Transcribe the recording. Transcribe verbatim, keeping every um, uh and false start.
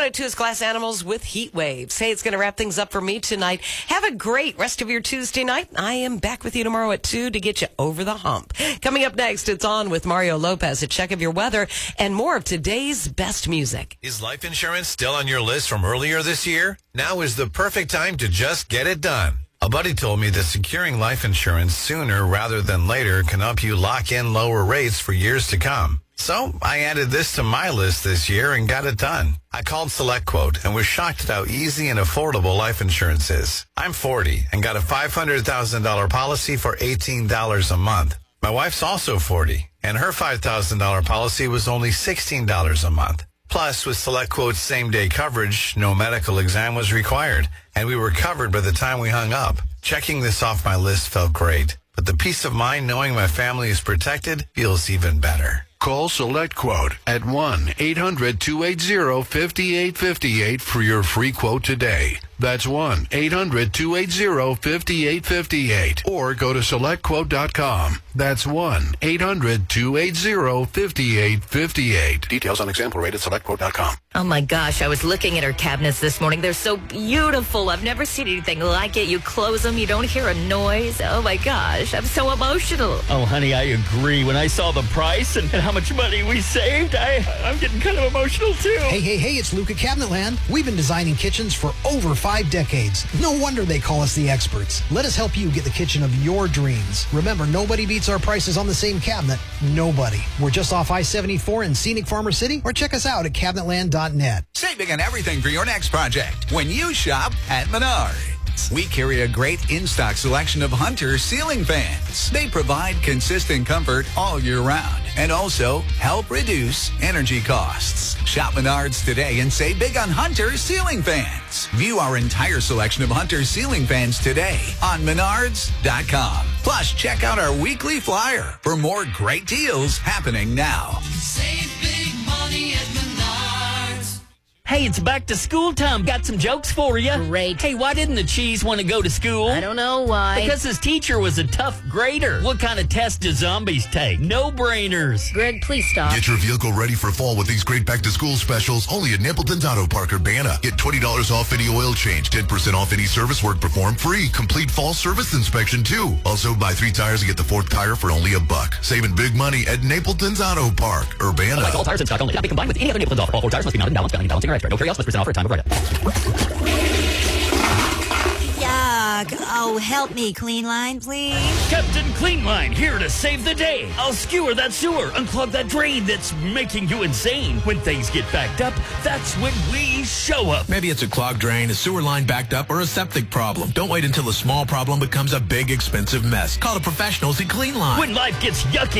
at two is Glass Animals with Heat Waves. Hey, it's going to wrap things up for me tonight. Have a great rest of your Tuesday night. I am back with you tomorrow at two to get you over the hump. Coming up next, it's On with Mario Lopez, a check of your weather, and more of today's best music. Is life insurance still on your list from earlier this year? Now is the perfect time to just get it done. A buddy told me that securing life insurance sooner rather than later can help you lock in lower rates for years to come. So I added this to my list this year and got it done. I called SelectQuote and was shocked at how easy and affordable life insurance is. I'm forty and got a five hundred thousand dollars policy for eighteen dollars a month. My wife's also forty, and her five thousand dollars policy was only sixteen dollars a month. Plus, with SelectQuote's same-day coverage, no medical exam was required, and we were covered by the time we hung up. Checking this off my list felt great, but the peace of mind knowing my family is protected feels even better. Call SelectQuote at one eight hundred two eight zero five eight five eight for your free quote today. That's one eight hundred two eight zero five eight five eight. Or go to select quote dot com. That's one eight hundred two eight zero five eight five eight. Details on example rate at select quote dot com. Oh my gosh, I was looking at her cabinets this morning. They're so beautiful. I've never seen anything like it. You close them, you don't hear a noise. Oh my gosh, I'm so emotional. Oh, honey, I agree. When I saw the price and, and how much money we saved, I, I'm getting kind of emotional too. Hey, hey, hey, it's Luca Cabinetland. We've been designing kitchens for over five decades. No wonder they call us the experts. Let us help you get the kitchen of your dreams. Remember, nobody beats our prices on the same cabinet. Nobody. We're just off I seventy-four in scenic Farmer City, or check us out at cabinetland dot net. Saving on everything for your next project when you shop at Menards. We carry a great in-stock selection of Hunter ceiling fans. They provide consistent comfort all year round and also help reduce energy costs. Shop Menards today and save big on Hunter ceiling fans. View our entire selection of Hunter ceiling fans today on menards dot com. Plus, check out our weekly flyer for more great deals happening now. Save big money at Menards. Hey, it's back to school time. Got some jokes for you. Great. Hey, why didn't the cheese want to go to school? I don't know why. Because his teacher was a tough grader. What kind of test do zombies take? No-brainers. Greg, please stop. Get your vehicle ready for fall with these great back-to-school specials only at Napleton's Auto Park, Urbana. Get twenty dollars off any oil change, ten percent off any service work performed free. Complete fall service inspection, too. Also, buy three tires and get the fourth tire for only a buck. Saving big money at Napleton's Auto Park, Urbana. Like all tires in stock only. Cannot be combined with any other Napleton's offer. All four tires must be mounted, balanced, balancing, balancing, or extra. No carry else must present offer at time of write-up. Yuck. Oh, help me, Clean Line, please. Captain Clean Line here to save the day. I'll skewer that sewer, unclog that drain that's making you insane. When things get backed up, that's when we show up. Maybe it's a clogged drain, a sewer line backed up, or a septic problem. Don't wait until a small problem becomes a big, expensive mess. Call the professionals at Clean Line. When life gets yucky.